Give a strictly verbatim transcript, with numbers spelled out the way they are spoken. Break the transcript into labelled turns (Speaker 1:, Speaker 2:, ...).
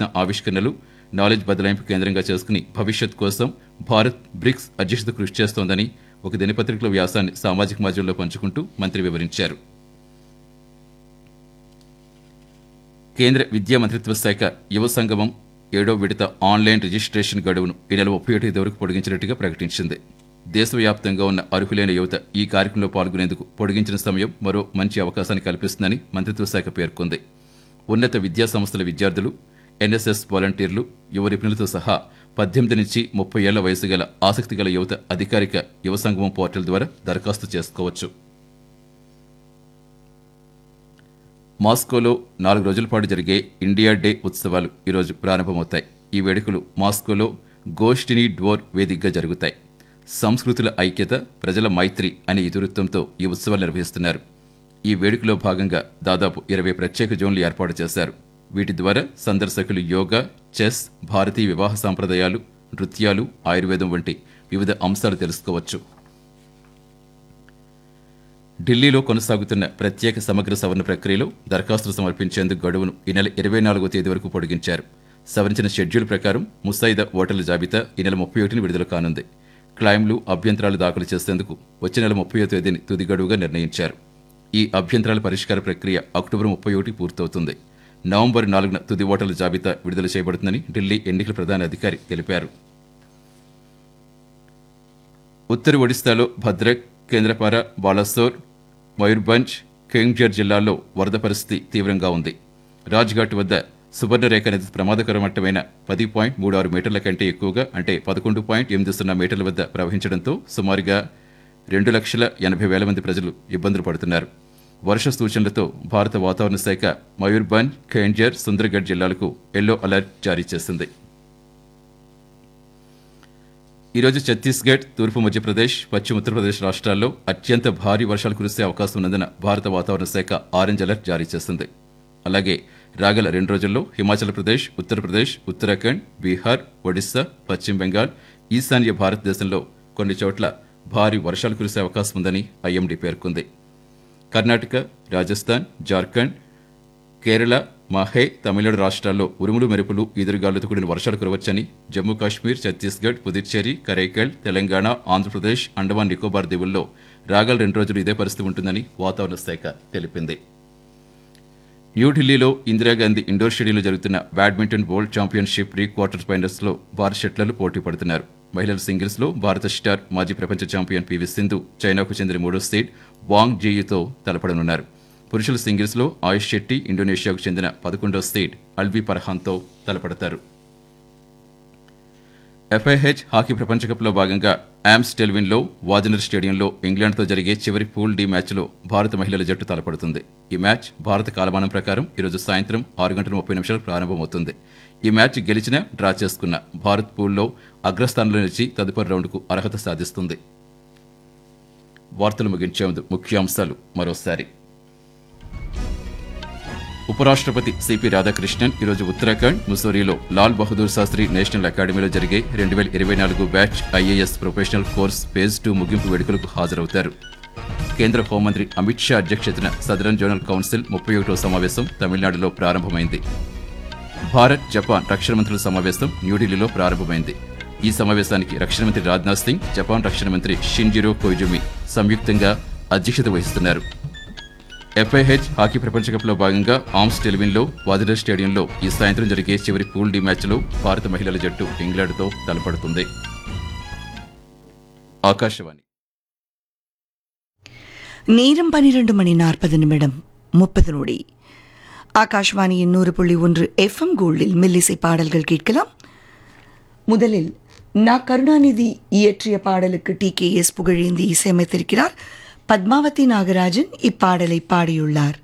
Speaker 1: వినూత్న ఆవిష్కరణలు నాలెడ్జ్ బదలాయింపు కేంద్రంగా చేసుకుని భవిష్యత్ కోసం భారత్ బ్రిక్స్ అధ్యక్షత కృషి చేస్తోందని ఒక దినపత్రికలో వ్యాసాన్ని సామాజిక మాధ్యమంలో పంచుకుంటూ మంత్రి వివరించారు. కేంద్ర విద్యా మంత్రిత్వ శాఖ యువ సంగమం ఏడో విడత ఆన్లైన్ రిజిస్ట్రేషన్ గడువును ఈ నెల ముప్పై ఒకటి వరకు పొడిగించినట్టుగా ప్రకటించింది. దేశవ్యాప్తంగా ఉన్న అర్హులైన యువత ఈ కార్యక్రమంలో పాల్గొనేందుకు పొడిగించిన సమయం మరో మంచి అవకాశాన్ని కల్పిస్తుందని మంత్రిత్వ శాఖ పేర్కొంది. ఉన్నత విద్యా సంస్థల విద్యార్థులు, ఎన్ఎస్ఎస్ వాలంటీర్లు, యువ నిపుణులతో సహా పద్దెనిమిది నుంచి ముప్పై ఏళ్ల వయసు గల ఆసక్తి గల యువత అధికారిక యువ సంగమం పోర్టల్ ద్వారా దరఖాస్తు చేసుకోవచ్చు. మాస్కోలో నాలుగు రోజుల పాటు జరిగే ఇండియా డే ఉత్సవాలు ఈరోజు ప్రారంభమవుతాయి. ఈ వేడుకలు మాస్కోలో గోష్ఠిని డ్వోర్ వేదికగా జరుగుతాయి. సంస్కృతుల ఐక్యత, ప్రజల మైత్రి అనే ఇతివృత్తంతో ఈ ఉత్సవాలు నిర్వహిస్తున్నారు. ఈ వేడుకలో భాగంగా దాదాపు ఇరవై ప్రత్యేక జోన్లు ఏర్పాటు చేశారు. వీటి ద్వారా సందర్శకులు యోగా, చెస్, భారతీయ వివాహ సాంప్రదాయాలు, నృత్యాలు, ఆయుర్వేదం వంటి వివిధ అంశాలు తెలుసుకోవచ్చు. ఢిల్లీలో కొనసాగుతున్న ప్రత్యేక సమగ్ర సవరణ ప్రక్రియలో దరఖాస్తులు సమర్పించేందుకు గడువును ఈ నెల ఇరవై నాలుగో తేదీ వరకు పొడిగించారు. సవరించిన షెడ్యూల్ ప్రకారం ముసాయిదా ఓటర్ల జాబితా ఈ నెల ముప్పై ఒకటిని విడుదల కానుంది. క్లైమ్లు, అభ్యంతరాలు దాఖలు చేసేందుకు వచ్చే నెల ముప్పై తేదీని తుది గడువుగా నిర్ణయించారు. ఈ అభ్యంతరాల పరిష్కార ప్రక్రియ అక్టోబర్ ముప్పై ఒకటి పూర్తవుతుంది. నవంబర్ నాలుగున తుది ఓటర్ల జాబితా విడుదల చేయబడుతుందని ఢిల్లీ ఎన్నికల ప్రధాన అధికారి తెలిపారు. ఉత్తర ఒడిశాలో భద్రక్, కేంద్రపార, బాలాసోర్, మయూర్భంజ్, కేంగ్జర్ జిల్లాల్లో వరద పరిస్థితి తీవ్రంగా ఉంది. రాజ్ఘాట్ వద్ద సువర్ణరేఖ నది ప్రమాదకర మట్టమైన పది పాయింట్ మూడు ఆరు మీటర్ల కంటే ఎక్కువగా అంటే పదకొండు పాయింట్ ఎనిమిది సున్నా మీటర్ల వద్ద ప్రవహించడంతో సుమారుగా రెండు లక్షల ఎనభై వేల మంది ప్రజలు ఇబ్బందులు పడుతున్నారు. వర్ష సూచనలతో భారత వాతావరణ శాఖ మయూర్భంజ్, ఖేంజర్, సుందర్గఢ్ జిల్లాలకు ఎల్లో అలర్ట్ జారీ చేసింది. ఈరోజు ఛత్తీస్గఢ్, తూర్పు మధ్యప్రదేశ్, పశ్చిమ ఉత్తరప్రదేశ్ రాష్ట్రాల్లో అత్యంత భారీ వర్షాలు కురిసే అవకాశం ఉన్నందున భారత వాతావరణ శాఖ ఆరెంజ్ అలర్ట్ జారీ చేసింది. అలాగే రాగల రెండు రోజుల్లో హిమాచల్ ప్రదేశ్, ఉత్తరప్రదేశ్, ఉత్తరాఖండ్, బీహార్, ఒడిశా, పశ్చిమ బెంగాల్, ఈశాన్య భారతదేశంలో కొన్ని చోట్ల భారీ వర్షాలు కురిసే అవకాశం ఉందని ఐఎండీ పేర్కొంది. కర్ణాటక, రాజస్థాన్, జార్ఖండ్, కేరళ, మాహే, తమిళనాడు రాష్ట్రాల్లో ఉరుములు, మెరుపులు, ఈదురుగాలులతో కూడిన వర్షాలు కురవచ్చని జమ్మూ కాశ్మీర్, ఛత్తీస్గఢ్, పుదుచ్చేరి, కరైకల్, తెలంగాణ, ఆంధ్రప్రదేశ్, అండమాన్ నికోబార్ దీవుల్లో రాగల రెండు రోజులు ఇదే పరిస్థితి ఉంటుందని వాతావరణ శాఖ తెలిపింది. న్యూఢిల్లీలో ఇందిరాగాంధీ ఇండోర్ స్టేడియంలో జరుగుతున్న badminton world championship pre quarter ఫైనల్స్లో భారత షట్లర్లు పోటీ పడుతున్నారు. మహిళల సింగిల్స్లో భారత స్టార్ మాజీ ప్రపంచ ఛాంపియన్ పీవీ సింధు చైనాకు చెందిన మూడో సీడ్ వాంగ్ జీయుతో తలపడనున్నారు. పురుషుల సింగిల్స్లో ఆయుష్ శెట్టి ఇండోనేషియాకు చెందిన పదకొండో సీడ్ అల్వి పర్హాన్తో తలపడతారు. ఎఫ్ఐహెచ్ హాకీ ప్రపంచ కప్లో భాగంగా యామ్స్ టెల్విన్లో వాజనర్ స్టేడియంలో ఇంగ్లాండ్తో జరిగే చివరి పూల్ డి మ్యాచ్లో భారత మహిళల జట్టు తలపడుతుంది. ఈ మ్యాచ్ భారత కాలమానం ప్రకారం ఈరోజు సాయంత్రం ఆరు గంటల ముప్పై నిమిషాలకు ప్రారంభమవుతుంది. ఈ మ్యాచ్ గెలిచినా డ్రా చేసుకున్న భారత్ పూల్లో అగ్రస్థానంలో నిలిచి తదుపరి రౌండ్కు అర్హత సాధిస్తుంది. వార్తలు ముగించే ముందు ముఖ్యాంశాలు మరోసారి. ఉపరాష్ట్రపతి సిపి రాధాకృష్ణన్ ఈరోజు ఉత్తరాఖండ్, ముస్సోరీలో లాల్ బహదూర్ శాస్త్రి నేషనల్ అకాడమీలో జరిగే రెండు వేల ఇరవై నాలుగు batch IAS professional course phase two ముగింపు వేడుకలకు హాజరవుతారు. కేంద్ర హోంమంత్రి అమిత్ షా అధ్యక్షతన సదరన్ జోనల్ కౌన్సిల్ ముప్పై ఒకటో సమావేశం తమిళనాడులో ప్రారంభమైంది. భారత్, జపాన్ రక్షణ మంత్రుల సమావేశం న్యూఢిల్లీలో ప్రారంభమైంది. ఈ సమావేశానికి రక్షణ మంత్రి రాజ్నాథ్ సింగ్, జపాన్ రక్షణ మంత్రి షిన్జిరో కోయిజుమి సంయుక్తంగా అధ్యక్షత వహిస్తున్నారు. ఎఫ్ఐహెచ్ హాకీ ప్రపంచ కప్లో భాగంగా ఆమ్స్ టెల్విన్లో వాజనర్ స్టేడియంలో ఈ సాయంత్రం జరిగే చివరి పూల్ డి మ్యాచ్లో భారత మహిళల జట్టు ఇంగ్లాండ్తో తలపడుతుంది. ఆకాశవాణి.
Speaker 2: நேரம் பனிரெண்டு மணி நாற்பது நிமிடம் முப்பது நொடி. ஆகாஷ்வாணியின் நூறு புள்ளி ஒன்று எஃப்எம் கோல்டில் மெல்லிசை பாடல்கள் கேட்கலாம். முதலில் நா கருணாநிதி இயற்றிய பாடலுக்கு D K S Pugazhendhi இசையமைத்திருக்கிறார். Padmavathi Nagarajan இப்பாடலை பாடியுள்ளார்.